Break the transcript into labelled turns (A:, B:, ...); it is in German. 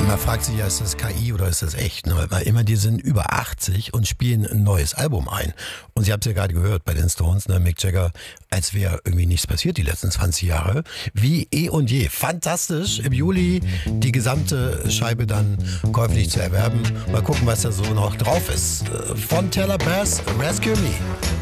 A: Man fragt sich ja, ist das KI oder ist das echt? Ne? Weil immer die sind über 80 und spielen ein neues Album ein. Und Sie haben es ja gerade gehört bei den Stones, ne? Mick Jagger, als wäre irgendwie nichts passiert die letzten 20 Jahre. Wie eh und je. Fantastisch. Im Juli die gesamte Scheibe dann käuflich zu erwerben. Mal gucken, was da so noch drauf ist. Von Taylor Bass, Rescue Me.